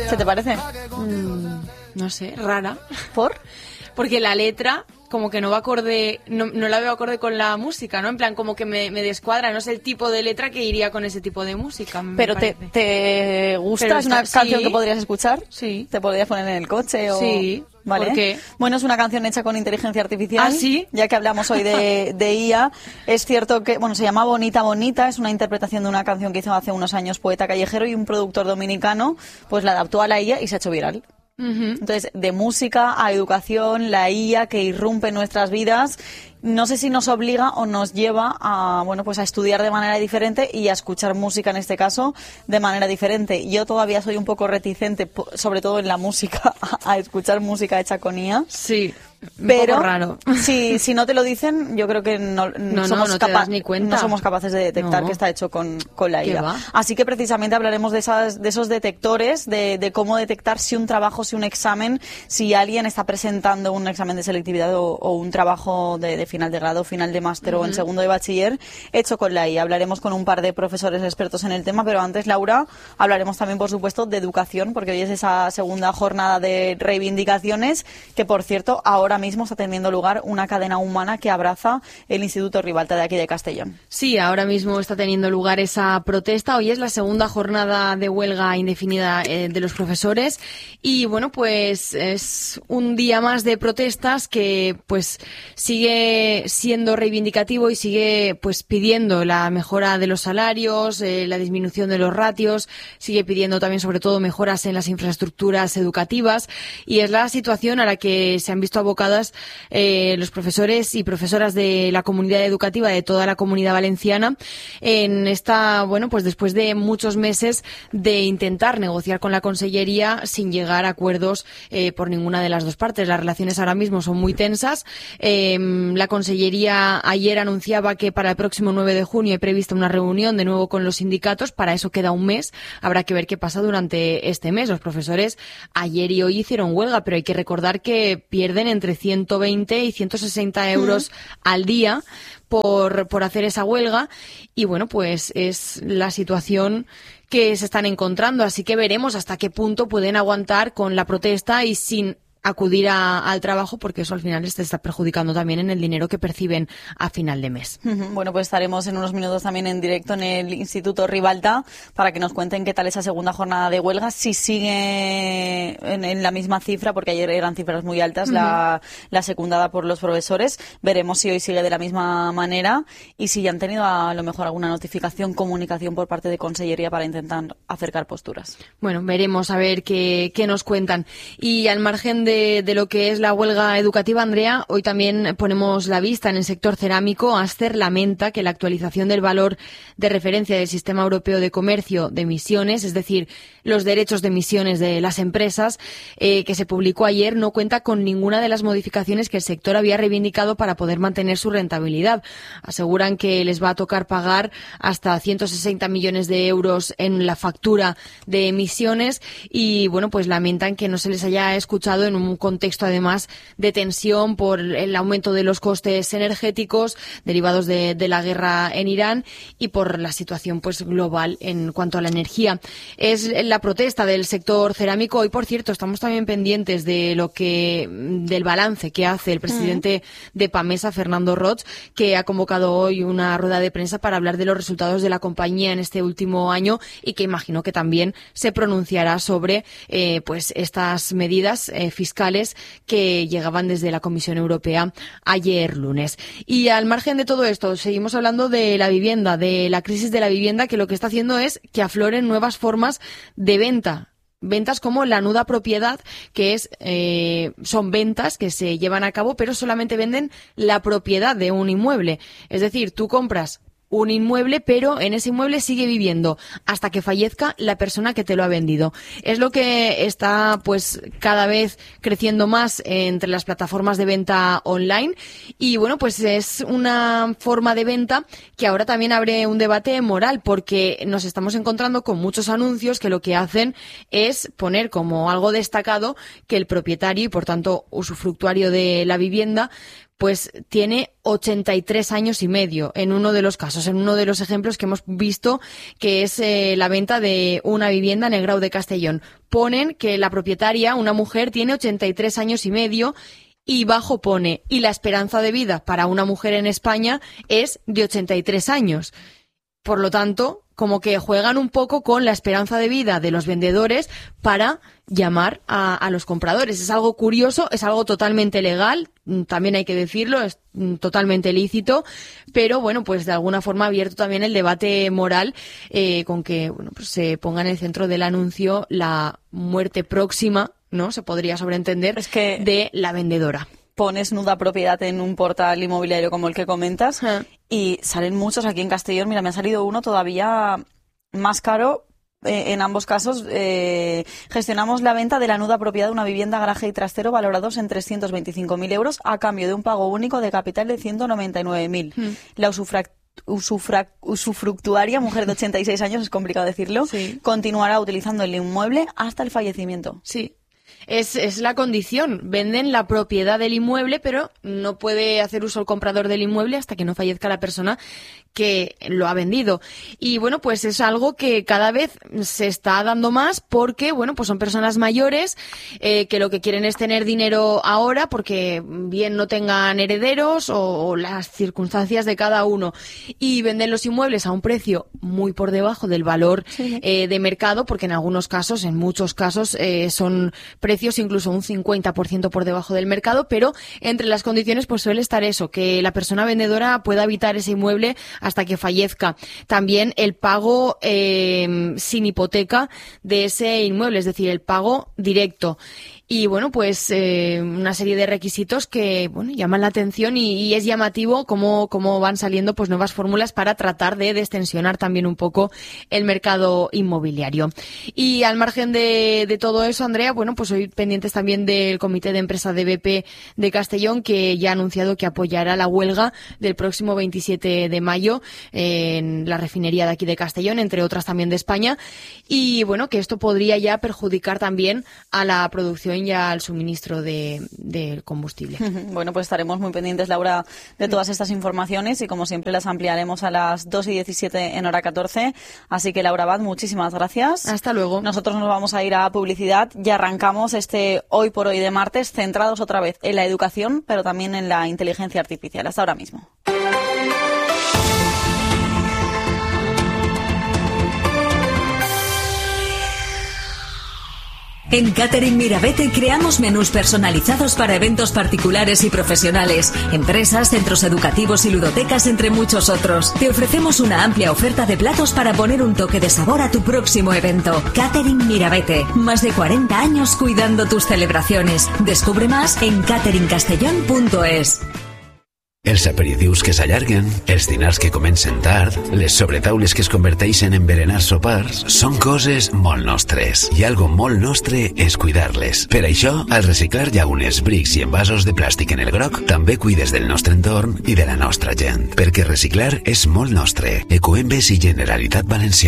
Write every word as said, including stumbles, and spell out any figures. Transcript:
¿Se te parece? Mm, no sé, rara. ¿Por? Porque la letra como que no va acorde, no, no la veo acorde con la música, ¿no? En plan, como que me, me descuadra, no es el tipo de letra que iría con ese tipo de música. Pero te, te gusta, Pero es una está, canción sí. que podrías escuchar. Sí. Te podrías poner en el coche o... Sí. ¿Vale? ¿Por qué? Bueno, es una canción hecha con inteligencia artificial. ¿Ah, sí? Ya que hablamos hoy de, de I A, es cierto que, bueno, se llama Bonita Bonita, es una interpretación de una canción que hizo hace unos años Poeta Callejero y un productor dominicano, pues la adaptó a la I A y se ha hecho viral. Uh-huh. Entonces, de música a educación, la I A que irrumpe en nuestras vidas, no sé si nos obliga o nos lleva a, bueno, pues a estudiar de manera diferente y a escuchar música, en este caso, de manera diferente. Yo todavía soy un poco reticente, sobre todo en la música, a escuchar música hecha con I A. Sí. Un Pero poco raro. Si, si no te lo dicen, yo creo que no, no, somos, no, no, te capa- das ni cuenta. no somos capaces de detectar no. que está hecho con, con la I A. Va? Así que precisamente hablaremos de, esas, de esos detectores, de, de cómo detectar si un trabajo, si un examen, si alguien está presentando un examen de selectividad o, o un trabajo de, de final de grado, final de máster uh-huh. o en segundo de bachiller, hecho con la I A. Hablaremos con un par de profesores expertos en el tema, pero antes, Laura, hablaremos también, por supuesto, de educación, porque hoy es esa segunda jornada de reivindicaciones, que, por cierto, ahora mismo está teniendo lugar una cadena humana que abraza el Instituto Ribalta de aquí de Castellón. Sí, ahora mismo está teniendo lugar esa protesta. Hoy es la segunda jornada de huelga indefinida eh, de los profesores y bueno, pues es un día más de protestas que pues sigue siendo reivindicativo y sigue pues pidiendo la mejora de los salarios, eh, la disminución de los ratios, sigue pidiendo también sobre todo mejoras en las infraestructuras educativas y es la situación a la que se han visto abocadas eh, los profesores y profesoras de la comunidad educativa de toda la Comunidad Valenciana en esta, bueno, pues después de muchos meses de intentar negociar con la Consellería sin llegar a acuerdos eh, por ninguna de las dos partes. Las relaciones ahora mismo son muy tensas. Eh, la Consellería ayer anunciaba que para el próximo nueve de junio hay prevista una reunión de nuevo con los sindicatos. Para eso queda un mes. Habrá que ver qué pasa durante este mes. Los profesores ayer y hoy hicieron huelga, pero hay que recordar que pierden entre ciento veinte y ciento sesenta euros uh-huh. al día por, por hacer esa huelga y bueno, pues es la situación que se están encontrando, así que veremos hasta qué punto pueden aguantar con la protesta y sin acudir a, al trabajo, porque eso al final les está perjudicando también en el dinero que perciben a final de mes. Bueno, pues estaremos en unos minutos también en directo en el Instituto Ribalta para que nos cuenten qué tal esa segunda jornada de huelga, si sigue en, en la misma cifra, porque ayer eran cifras muy altas, uh-huh. la, la secundada por los profesores. Veremos si hoy sigue de la misma manera y si ya han tenido a lo mejor alguna notificación, comunicación por parte de Consellería para intentar acercar posturas. Bueno, veremos a ver qué, qué nos cuentan. Y al margen de De, de lo que es la huelga educativa, Andrea, hoy también ponemos la vista en el sector cerámico. Aster lamenta que la actualización del valor de referencia del Sistema Europeo de Comercio de Emisiones, es decir, los derechos de emisiones de las empresas, eh, que se publicó ayer, no cuenta con ninguna de las modificaciones que el sector había reivindicado para poder mantener su rentabilidad. Aseguran que les va a tocar pagar hasta ciento sesenta millones de euros en la factura de emisiones y, bueno, pues lamentan que no se les haya escuchado en un contexto además de tensión por el aumento de los costes energéticos derivados de, de la guerra en Irán y por la situación pues global en cuanto a la energía. Es la protesta del sector cerámico. Hoy, por cierto, estamos también pendientes de lo que del balance que hace el presidente uh-huh. de Pamesa, Fernando Roig, que ha convocado hoy una rueda de prensa para hablar de los resultados de la compañía en este último año y que imagino que también se pronunciará sobre eh, pues estas medidas eh, fiscales que llegaban desde la Comisión Europea ayer lunes. Y al margen de todo esto, seguimos hablando de la vivienda, de la crisis de la vivienda, que lo que está haciendo es que afloren nuevas formas de venta. Ventas como la nuda propiedad, que es eh, son ventas que se llevan a cabo, pero solamente venden la propiedad de un inmueble. Es decir, tú compras un inmueble, pero en ese inmueble sigue viviendo hasta que fallezca la persona que te lo ha vendido. Es lo que está pues cada vez creciendo más entre las plataformas de venta online y bueno, pues es una forma de venta que ahora también abre un debate moral porque nos estamos encontrando con muchos anuncios que lo que hacen es poner como algo destacado que el propietario y por tanto usufructuario de la vivienda pues tiene ochenta y tres años y medio en uno de los casos, en uno de los ejemplos que hemos visto, que es eh, la venta de una vivienda en el Grau de Castellón. Ponen que la propietaria, una mujer, tiene ochenta y tres años y medio y bajo pone, y la esperanza de vida para una mujer en España es de ochenta y tres años. Por lo tanto, como que juegan un poco con la esperanza de vida de los vendedores para llamar a, a los compradores. Es algo curioso, es algo totalmente legal, también hay que decirlo, es totalmente lícito, pero bueno, pues de alguna forma ha abierto también el debate moral eh, con que bueno, pues se ponga en el centro del anuncio la muerte próxima, ¿no? Se podría sobreentender, es que de la vendedora. Pones nuda propiedad en un portal inmobiliario como el que comentas uh-huh. y salen muchos aquí en Castellón. Mira, me ha salido uno todavía más caro. Eh, en ambos casos eh, gestionamos la venta de la nuda propiedad de una vivienda, garaje y trastero valorados en trescientos veinticinco mil euros a cambio de un pago único de capital de ciento noventa y nueve mil. Uh-huh. La usufructuaria Usufra, usufructuaria, mujer de ochenta y seis años, es complicado decirlo, sí. continuará utilizando el inmueble hasta el fallecimiento. Sí. Es, es la condición. Venden la propiedad del inmueble, pero no puede hacer uso el comprador del inmueble hasta que no fallezca la persona que lo ha vendido. Y bueno, pues es algo que cada vez se está dando más porque, bueno, pues son personas mayores eh, que lo que quieren es tener dinero ahora porque bien no tengan herederos o, o las circunstancias de cada uno, y venden los inmuebles a un precio muy por debajo del valor sí. eh, de mercado, porque en algunos casos, en muchos casos, eh, son precios incluso un cincuenta por ciento por debajo del mercado, pero entre las condiciones pues suele estar eso, que la persona vendedora pueda habitar ese inmueble hasta que fallezca. También el pago eh, sin hipoteca de ese inmueble, es decir, el pago directo. Y bueno, pues eh, una serie de requisitos que bueno llaman la atención y, y es llamativo cómo, cómo van saliendo pues nuevas fórmulas para tratar de destensionar también un poco el mercado inmobiliario. Y al margen de, de todo eso, Andrea, bueno, pues hoy pendientes también del Comité de Empresa de B P de Castellón, que ya ha anunciado que apoyará la huelga del próximo veintisiete de mayo en la refinería de aquí de Castellón, entre otras también de España. Y bueno, que esto podría ya perjudicar también a la producción ya al suministro de, de combustible. Bueno, pues estaremos muy pendientes, Laura, de todas estas informaciones y como siempre las ampliaremos a las dos y diecisiete en hora catorce. Así que, Laura Abad, muchísimas gracias. Hasta luego. Nosotros nos vamos a ir a publicidad y arrancamos este Hoy por Hoy de martes, centrados otra vez en la educación, pero también en la inteligencia artificial. Hasta ahora mismo. En Catering Mirabete creamos menús personalizados para eventos particulares y profesionales, empresas, centros educativos y ludotecas, entre muchos otros. Te ofrecemos una amplia oferta de platos para poner un toque de sabor a tu próximo evento. Catering Mirabete, más de cuarenta años cuidando tus celebraciones. Descubre más en catering castellón punto es. Els aperitius que s'allarguen, els dinars que comencen tard, les sobretaules que es converteixen en berenar sopars, són coses molt nostres. I algo molt nostre és cuidar-les. Per això, al reciclar llaunes, brics i envasos de plàstic en el groc, també cuides del nostre entorn i de la nostra gent. Perquè reciclar és molt nostre. Ecoembes i Generalitat Valenciana.